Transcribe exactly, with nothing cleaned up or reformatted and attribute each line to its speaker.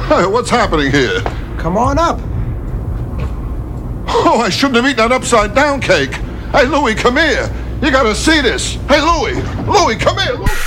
Speaker 1: Hey, what's happening here?
Speaker 2: Come on up.
Speaker 1: Oh, I shouldn't have eaten that upside-down cake. Hey, Louie, come here. You gotta see this. Hey, Louie. Louie, come here. Louie.